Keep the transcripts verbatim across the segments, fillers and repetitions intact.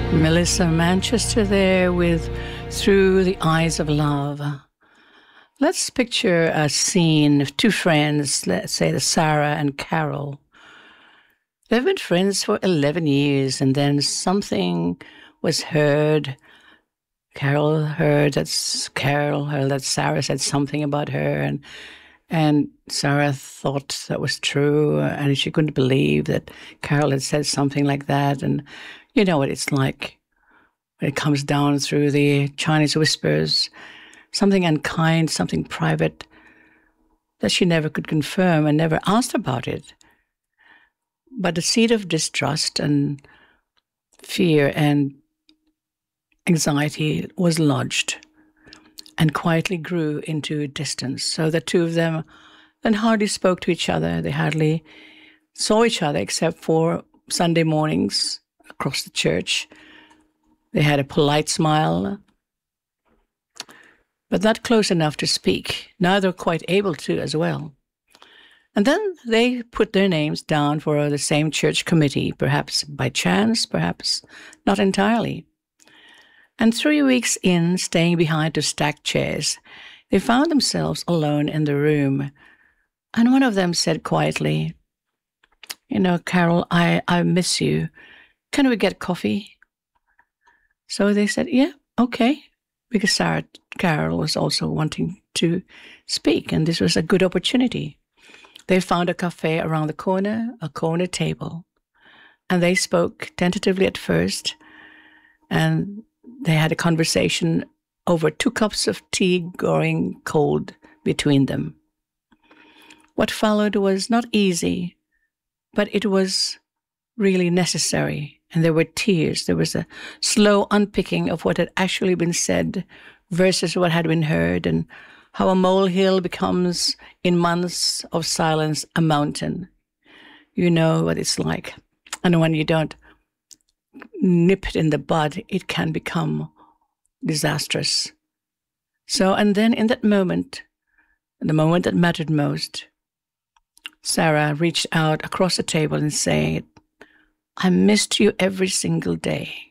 Melissa Manchester there with Through the Eyes of Love. Let's picture a scene of two friends, let's say the Sarah and Carol. They've been friends for eleven years, and then something was heard. Carol heard that Carol heard that Sarah said something about her, and and Sarah thought that was true, and she couldn't believe that Carol had said something like that. And you know what it's like when it comes down through the Chinese whispers, something unkind, something private that she never could confirm and never asked about it. But the seed of distrust and fear and anxiety was lodged and quietly grew into distance. So the two of them then hardly spoke to each other. They hardly saw each other except for Sunday mornings across the church. They had a polite smile, but not close enough to speak, neither quite able to as well. And then they put their names down for the same church committee, perhaps by chance, perhaps not entirely. And three weeks in, staying behind two stacked chairs, they found themselves alone in the room. And one of them said quietly, "You know, Carol, I, I miss you. Can we get coffee?" So they said, "Yeah, okay," because Sarah Carol was also wanting to speak, and this was a good opportunity. They found a cafe around the corner, a corner table, and they spoke tentatively at first, and they had a conversation over two cups of tea growing cold between them. What followed was not easy, but it was really necessary. And there were tears. There was a slow unpicking of what had actually been said versus what had been heard, and how a molehill becomes, in months of silence, a mountain. You know what it's like. And when you don't nip it in the bud, it can become disastrous. So, and then in that moment, the moment that mattered most, Sarah reached out across the table and said, "I missed you every single day."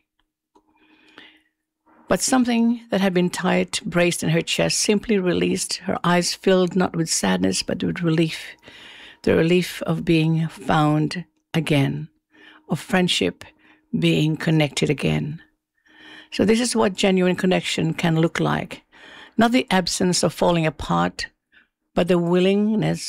But something that had been tight, braced in her chest, simply released. Her eyes filled not with sadness, but with relief. The relief of being found again, of friendship being connected again. So this is what genuine connection can look like. Not the absence of falling apart, but the willingness